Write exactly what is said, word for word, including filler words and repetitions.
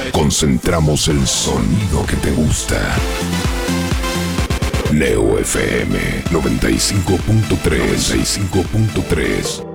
Concentramos el sonido que te gusta. Neo F M noventa y cinco punto tres. noventa y cinco punto tres.